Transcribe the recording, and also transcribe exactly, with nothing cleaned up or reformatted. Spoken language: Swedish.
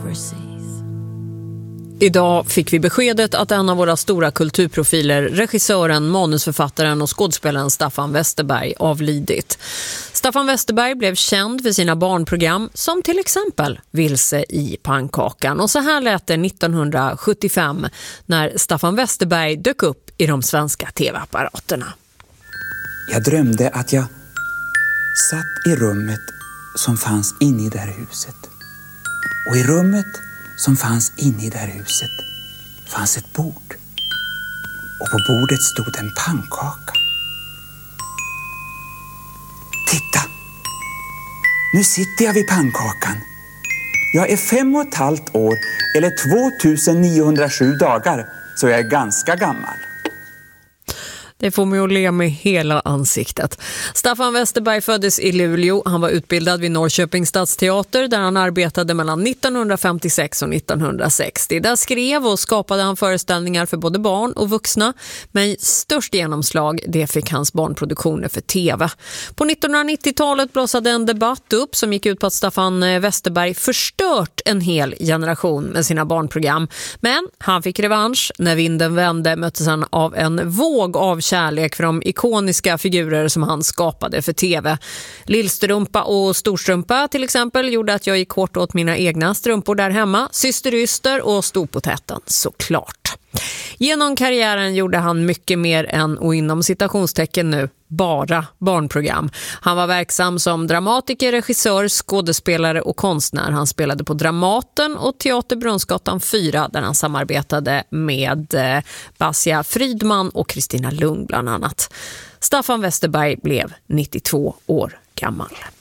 overseas. Idag fick vi beskedet att en av våra stora kulturprofiler, regissören, manusförfattaren och skådespelaren Staffan Westerberg avlidit. Staffan Westerberg blev känd för sina barnprogram som till exempel Vilse i pannkakan. Och så här lät det nittonhundrasjuttiofem när Staffan Westerberg dök upp i de svenska tv-apparaterna. Jag drömde att jag satt i rummet som fanns inne i det här huset. Och i rummet som fanns inne i det här huset fanns ett bord. Och på bordet stod en pannkaka. Titta! Nu sitter jag vid pannkakan. Jag är fem och ett halvt år eller tvåtusenniohundrasju dagar, så jag är ganska gammal. Det får mig att le med hela ansiktet. Staffan Westerberg föddes i Luleå. Han var utbildad vid Norrköpings stadsteater där han arbetade mellan nittonhundrafemtiosex och nittonhundrasextio. Där skrev och skapade han föreställningar för både barn och vuxna. Men störst genomslag det fick hans barnproduktioner för tv. På nittonhundranittiotalet blossade en debatt upp som gick ut på att Staffan Westerberg förstört en hel generation med sina barnprogram. Men han fick revansch. När vinden vände möttes han av en våg av kärlek för de ikoniska figurer som han skapade för tv. Lillstrumpa och Storstrumpa till exempel gjorde att jag gick kort åt mina egna strumpor där hemma. Systeryster och Storpotäten såklart. Genom karriären gjorde han mycket mer än, och inom citationstecken nu, bara barnprogram. Han var verksam som dramatiker, regissör, skådespelare och konstnär. Han spelade på Dramaten och Teater Brunnsgatan fyra där han samarbetade med eh, Basia Fridman och Kristina Lung bland annat. Staffan Westerberg blev nittiotvå år gammal.